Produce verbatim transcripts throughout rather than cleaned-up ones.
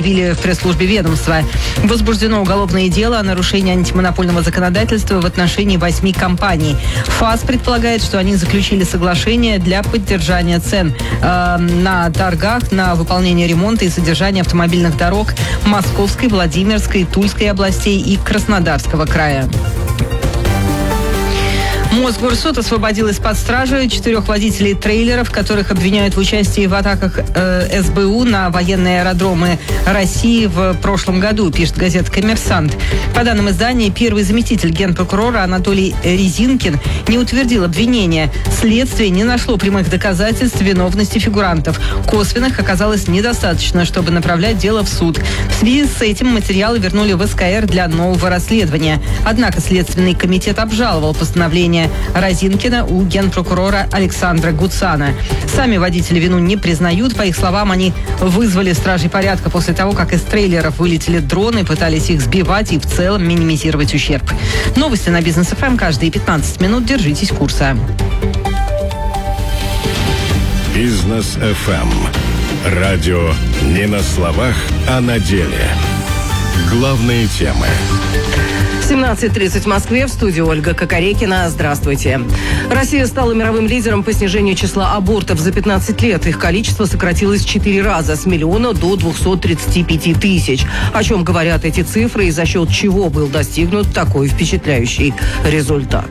заявили в пресс-службе ведомства. Возбуждено уголовное дело о нарушении антимонопольного законодательства в отношении восьми компаний. ФАС предполагает, что они заключили соглашение для поддержания цен э, на торгах на выполнение ремонта и содержания автомобильных дорог Московской, Владимирской, Тульской областей и Краснодарского края. Мосгорсуд освободил из-под стражи четырех водителей трейлеров, которых обвиняют в участии в атаках э, СБУ на военные аэродромы России в прошлом году, пишет газета «Коммерсант». По данным издания, первый заместитель генпрокурора Анатолий Резинкин не утвердил обвинения. Следствие не нашло прямых доказательств виновности фигурантов. Косвенных оказалось недостаточно, чтобы направлять дело в суд. В связи с этим материалы вернули в СКР для нового расследования. Однако Следственный комитет обжаловал постановление Разинкина у генпрокурора Александра Гуцана. Сами водители вину не признают. По их словам, они вызвали стражей порядка после того, как из трейлеров вылетели дроны, пытались их сбивать и в целом минимизировать ущерб. Новости на Бизнес эф эм каждые пятнадцать минут. Держитесь курса. Бизнес эф эм. Радио не на словах, а на деле. Главные темы. семнадцать тридцать в Москве. В студии Ольга Кокорекина. Здравствуйте. Россия стала мировым лидером по снижению числа абортов за пятнадцать лет. Их количество сократилось в четыре раза, с миллиона до двухсот тридцати пяти тысяч. О чем говорят эти цифры и за счет чего был достигнут такой впечатляющий результат?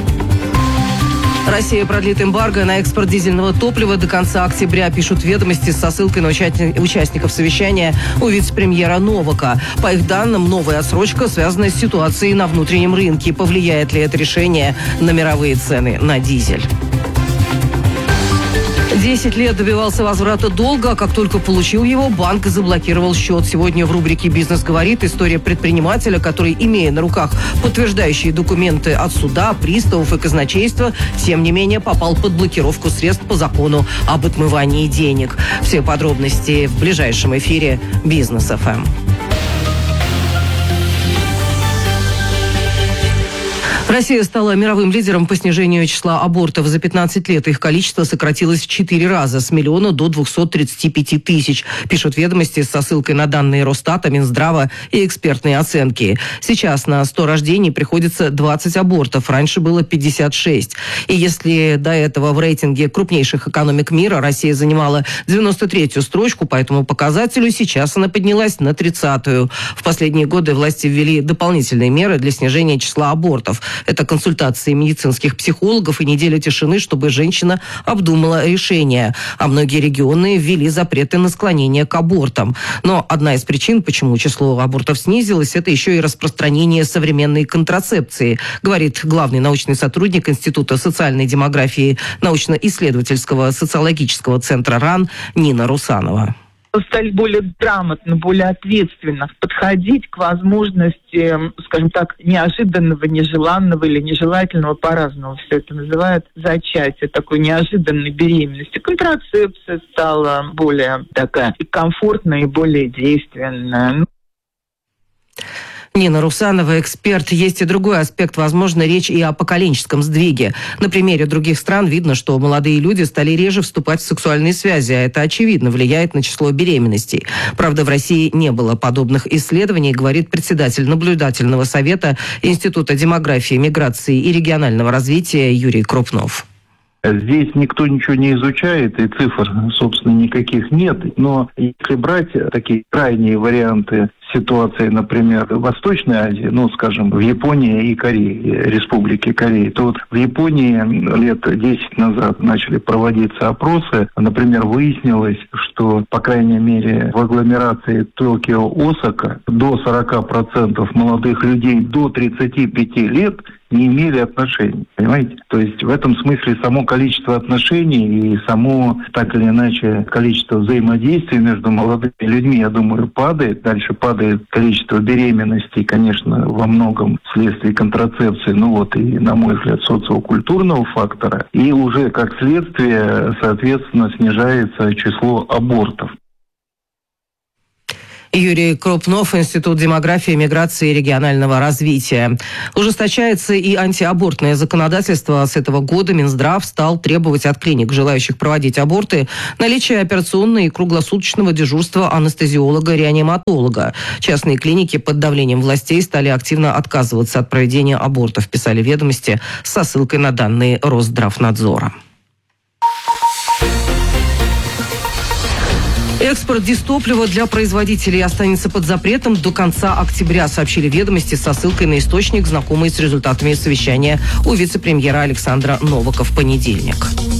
Россия продлит эмбарго на экспорт дизельного топлива до конца октября, пишут ведомости со ссылкой на участников совещания у вице-премьера Новака. По их данным, новая отсрочка связана с ситуацией на внутреннем рынке. Повлияет ли это решение на мировые цены на дизель? Десять лет добивался возврата долга, а как только получил его, банк заблокировал счет. Сегодня в рубрике «Бизнес говорит» история предпринимателя, который, имея на руках подтверждающие документы от суда, приставов и казначейства, тем не менее попал под блокировку средств по закону об отмывании денег. Все подробности в ближайшем эфире «Бизнес эф эм». Россия стала мировым лидером по снижению числа абортов. За пятнадцать лет их количество сократилось в четыре раза, с миллиона до двухсот тридцати пяти тысяч, пишут ведомости со ссылкой на данные Росстата, Минздрава и экспертные оценки. Сейчас на сто рождений приходится двадцать абортов, раньше было пятьдесят шесть. И если до этого в рейтинге крупнейших экономик мира Россия занимала девяносто третью строчку по этому показателю, сейчас она поднялась на тридцатую. В последние годы власти ввели дополнительные меры для снижения числа абортов. Это консультации медицинских психологов и неделя тишины, чтобы женщина обдумала решение. А многие регионы ввели запреты на склонение к абортам. Но одна из причин, почему число абортов снизилось, это еще и распространение современной контрацепции, говорит главный научный сотрудник Института социальной демографии научно-исследовательского социологического центра РАН Нина Русанова. Стали более грамотно, более ответственно подходить к возможности, скажем так, неожиданного, нежеланного или нежелательного, по-разному все это называют, зачатия, такой неожиданной беременности. Контрацепция стала более такая и комфортная, и более действенная. Нина Русанова, эксперт. Есть и другой аспект. Возможно, речь и о поколенческом сдвиге. На примере других стран видно, что молодые люди стали реже вступать в сексуальные связи, а это, очевидно, влияет на число беременностей. Правда, в России не было подобных исследований, говорит председатель наблюдательного совета Института демографии, миграции и регионального развития Юрий Крупнов. Здесь никто ничего не изучает, и цифр, собственно, никаких нет. Но если брать такие крайние варианты ситуации, например, в Восточной Азии, ну, скажем, в Японии и Корее, Республике Корея, то вот в Японии лет десять назад начали проводиться опросы. Например, выяснилось, что, по крайней мере, в агломерации Токио-Осака до сорока процентов молодых людей до тридцати пяти лет не имели отношений, понимаете? То есть в этом смысле само количество отношений и само, так или иначе, количество взаимодействия между молодыми людьми, я думаю, падает. Дальше падает количество беременностей, конечно, во многом вследствие контрацепции, ну вот и, на мой взгляд, социокультурного фактора. И уже как следствие, соответственно, снижается число абортов. Юрий Крупнов, Институт демографии, миграции и регионального развития. Ужесточается и антиабортное законодательство. С этого года Минздрав стал требовать от клиник, желающих проводить аборты, наличие операционной и круглосуточного дежурства анестезиолога-реаниматолога. Частные клиники под давлением властей стали активно отказываться от проведения абортов, писали «Ведомости» со ссылкой на данные Росздравнадзора. Экспорт дизтоплива для производителей останется под запретом до конца октября, сообщили «Ведомости» со ссылкой на источник, знакомый с результатами совещания у вице-премьера Александра Новака в понедельник.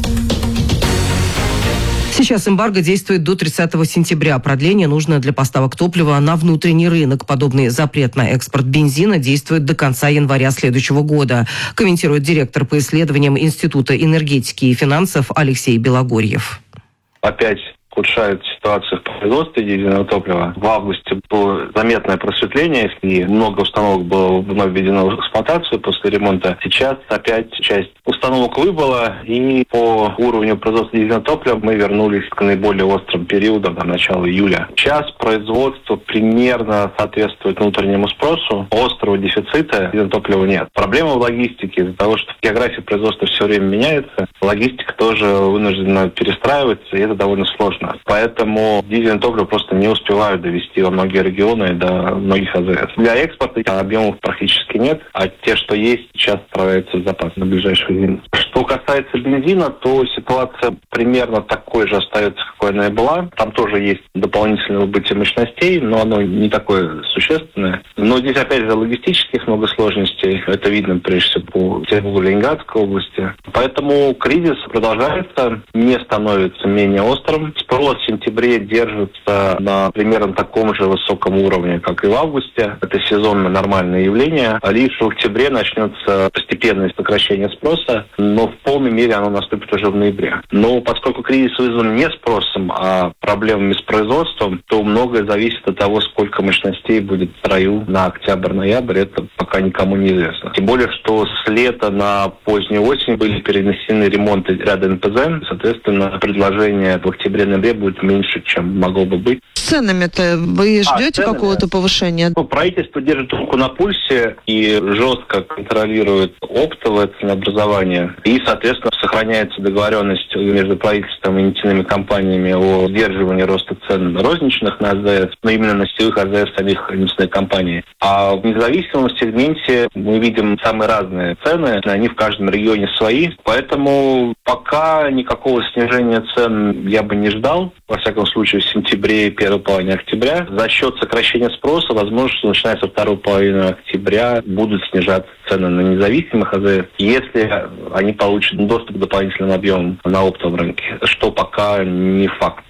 Сейчас эмбарго действует до тридцатого сентября. Продление нужно для поставок топлива на внутренний рынок. Подобный запрет на экспорт бензина действует до конца января следующего года, комментирует директор по исследованиям Института энергетики и финансов Алексей Белогорьев. Опять ухудшает ситуацию в производстве дизельного топлива. В августе было заметное просветление, и много установок было вновь введено в эксплуатацию после ремонта. Сейчас опять часть установок выбыла, и по уровню производства дизельного топлива мы вернулись к наиболее острым периодам до начала июля. Сейчас производство примерно соответствует внутреннему спросу. Острого дефицита дизельного топлива нет. Проблема в логистике. Из-за того, что география производства все время меняется, логистика тоже вынуждена перестраиваться, и это довольно сложно. Поэтому дизельное топливо просто не успевают довести во многие регионы и до многих АЗС. Для экспорта объемов практически нет, а те, что есть, сейчас отправляются в запас на ближайшую зиму. Что касается бензина, то ситуация примерно такой же остается, какой она и была. Там тоже есть дополнительное выбытие мощностей, но оно не такое существенное. Но здесь, опять же, логистических много сложностей. Это видно, прежде всего, по Петербургу и Ленинградской области. Поэтому кризис продолжается, не становится менее острым. Спрос в сентябре держится на примерно таком же высоком уровне, как и в августе. Это сезонно нормальное явление. Лишь в октябре начнется постепенное сокращение спроса, но в полной мере оно наступит уже в ноябре. Но поскольку кризис вызван не спросом, а проблемами с производством, то многое зависит от того, сколько мощностей будет в строю на октябрь-ноябрь. Это пока никому не известно. Тем более, что с лета на позднюю осень были перенесены ремонты ряда эн пэ зэ. Соответственно, предложение в октябре-ноябре будет меньше, чем могло бы быть. С ценами-то вы ждете а, какого-то повышения? Ну, правительство держит руку на пульсе и жестко контролирует оптовое ценообразование. И, соответственно, сохраняется договоренность между правительством и нефтяными компаниями о сдерживании роста цен розничных на АЗС, но именно на сетевых АЗС самих нефтяных компаний. А в независимом сегменте мы видим самые разные цены, они в каждом регионе свои. Поэтому пока никакого снижения цен я бы не ждал. Во всяком случае, в сентябре и первой половине октября. За счет сокращения спроса, возможно, что начиная со второй половины октября будут снижаться цены на независимых АЗС, если они получат доступ к дополнительным объемам на оптовом рынке, что пока не факт.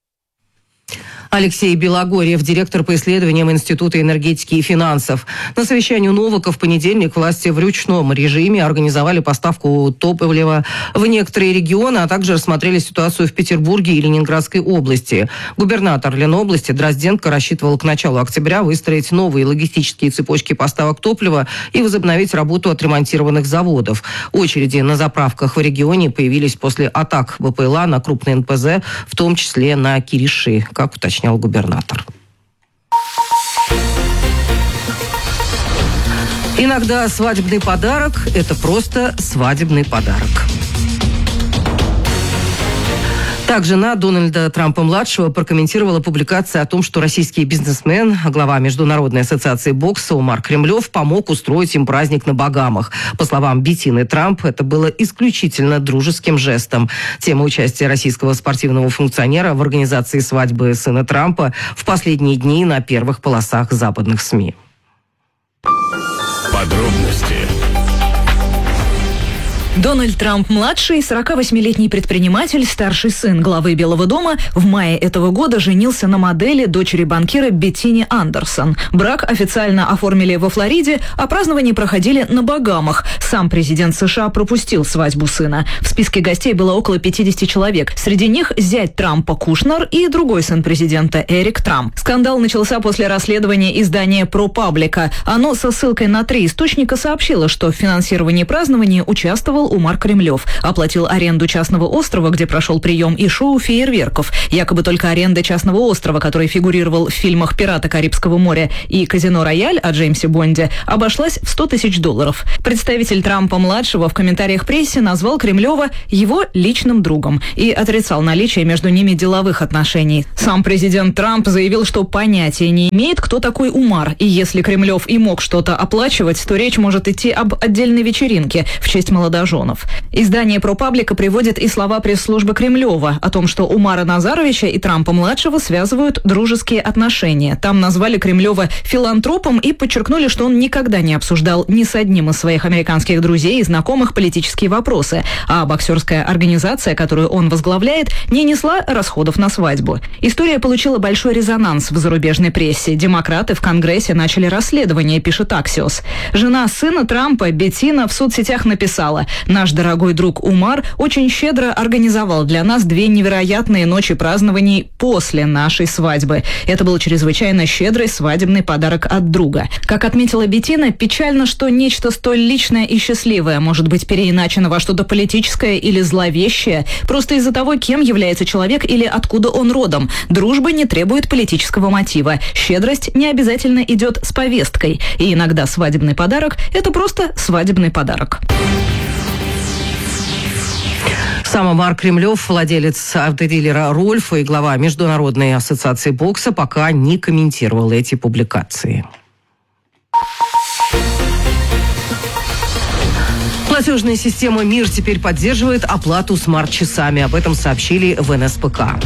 Алексей Белогорьев, директор по исследованиям Института энергетики и финансов. На совещании у Новака в понедельник власти в ручном режиме организовали поставку топлива в некоторые регионы, а также рассмотрели ситуацию в Петербурге и Ленинградской области. Губернатор Ленобласти Дрозденко рассчитывал к началу октября выстроить новые логистические цепочки поставок топлива и возобновить работу отремонтированных заводов. Очереди на заправках в регионе появились после атак БПЛА на крупные эн пэ зэ, в том числе на Кириши, как уточнил губернатор. Иногда свадебный подарок – это просто свадебный подарок. Так, жена Дональда Трампа-младшего прокомментировала публикацию о том, что российский бизнесмен, глава Международной ассоциации бокса Умар Кремлев, помог устроить им праздник на Багамах. По словам Беттины Трамп, это было исключительно дружеским жестом. Тема участия российского спортивного функционера в организации свадьбы сына Трампа в последние дни на первых полосах западных СМИ. Подробности. Дональд Трамп-младший, сорокавосьмилетний предприниматель, старший сын главы Белого дома, в мае этого года женился на модели дочери банкира Беттине Андерсон. Брак официально оформили во Флориде, а празднования проходили на Багамах. Сам президент США пропустил свадьбу сына. В списке гостей было около пятидесяти человек. Среди них зять Трампа Кушнер и другой сын президента Эрик Трамп. Скандал начался после расследования издания ProPublica. Оно со ссылкой на три источника сообщило, что в финансировании празднования участвовал Умар Кремлев. Оплатил аренду частного острова, где прошел прием, и шоу фейерверков. Якобы только аренда частного острова, который фигурировал в фильмах «Пираты Карибского моря» и «Казино Рояль» о Джеймсе Бонде, обошлась в сто тысяч долларов. Представитель Трампа-младшего в комментариях прессе назвал Кремлева его личным другом и отрицал наличие между ними деловых отношений. Сам президент Трамп заявил, что понятия не имеет, кто такой Умар, и если Кремлев и мог что-то оплачивать, то речь может идти об отдельной вечеринке в честь молодоженов. Издание ProPublica приводит и слова пресс-службы Кремлева о том, что Умара Назаровича и Трампа-младшего связывают дружеские отношения. Там назвали Кремлева филантропом и подчеркнули, что он никогда не обсуждал ни с одним из своих американских друзей и знакомых политические вопросы, а боксерская организация, которую он возглавляет, не несла расходов на свадьбу. История получила большой резонанс в зарубежной прессе. Демократы в Конгрессе начали расследование, пишет Axios. Жена сына Трампа, Беттина, в соцсетях написала: «Наш дорогой друг Умар очень щедро организовал для нас две невероятные ночи празднований после нашей свадьбы. Это был чрезвычайно щедрый свадебный подарок от друга». Как отметила Беттина, печально, что нечто столь личное и счастливое может быть переиначено во что-то политическое или зловещее просто из-за того, кем является человек или откуда он родом. Дружба не требует политического мотива. Щедрость не обязательно идет с повесткой. И иногда свадебный подарок – это просто свадебный подарок. Сам Умар Кремлев, владелец автодилера «Рольф» и глава Международной ассоциации бокса, пока не комментировал эти публикации. Платежная система «Мир» теперь поддерживает оплату смарт-часами. Об этом сообщили в эн эс пэ ка.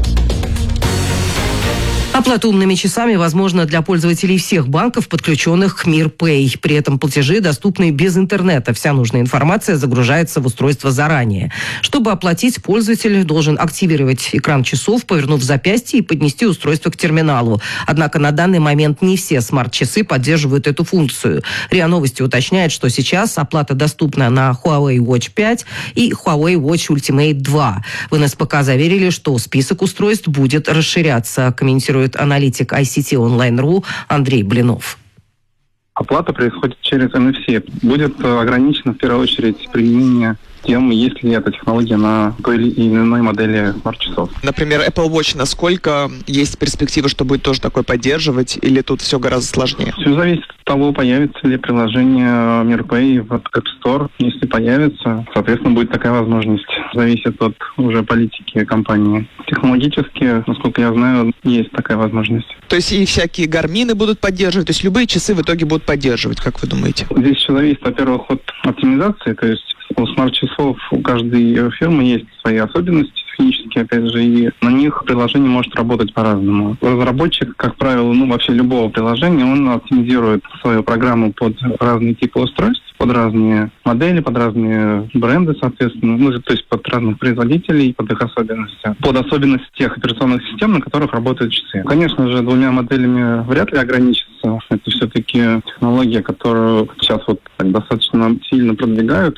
Оплата умными часами возможна для пользователей всех банков, подключенных к Мир Пэй. При этом платежи доступны без интернета. Вся нужная информация загружается в устройство заранее. Чтобы оплатить, пользователь должен активировать экран часов, повернув запястье и поднести устройство к терминалу. Однако на данный момент не все смарт-часы поддерживают эту функцию. РИА Новости уточняет, что сейчас оплата доступна на Huawei Watch пять и Huawei Watch Ultimate два. В эн эс пэ ка заверили, что список устройств будет расширяться, комментирует аналитик ай си ти онлайн точка ру Андрей Блинов. Оплата происходит через эн эф си. Будет ограничено в первую очередь применение тем, есть ли эта технология на той или иной модели смарт-часов. Например, Apple Watch, насколько есть перспектива, что будет тоже такое поддерживать, или тут все гораздо сложнее? Все зависит от того, появится ли приложение Мир Пэй в App Store. Если появится, соответственно, будет такая возможность. Зависит от уже политики компании. Технологически, насколько я знаю, есть такая возможность. То есть и всякие гармины будут поддерживать, то есть любые часы в итоге будут поддерживать, как вы думаете? Здесь еще зависит, во-первых, от оптимизации, то есть у смарт-часов у каждой фирмы есть свои особенности технические, опять же, и на них приложение может работать по-разному. Разработчик, как правило, ну вообще любого приложения, он оптимизирует свою программу под разные типы устройств, под разные модели, под разные бренды, соответственно, ну, то есть под разных производителей, под их особенности, под особенности тех операционных систем, на которых работают часы. Конечно же, двумя моделями вряд ли ограничится. Это все-таки технология, которую сейчас вот так достаточно сильно продвигают.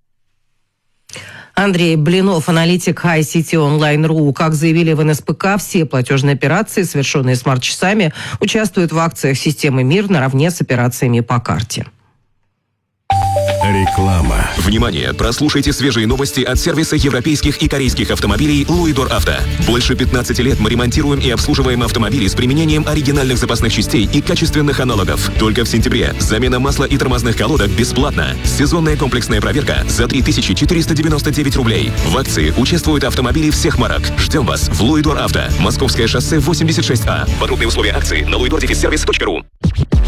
Андрей Блинов, аналитик ай си ти онлайн точка ру. Как заявили в эн эс пэ ка, все платежные операции, совершенные смарт-часами, участвуют в акциях системы «Мир» наравне с операциями по карте. Реклама. Внимание! Прослушайте свежие новости от сервиса европейских и корейских автомобилей «Луидор Авто». Больше пятнадцати лет мы ремонтируем и обслуживаем автомобили с применением оригинальных запасных частей и качественных аналогов. Только в сентябре замена масла и тормозных колодок бесплатно. Сезонная комплексная проверка за три тысячи четыреста девяносто девять рублей. В акции участвуют автомобили всех марок. Ждем вас в «Луидор Авто». Московское шоссе восемьдесят шесть А. Подробные условия акции на луидор сервис точка ру.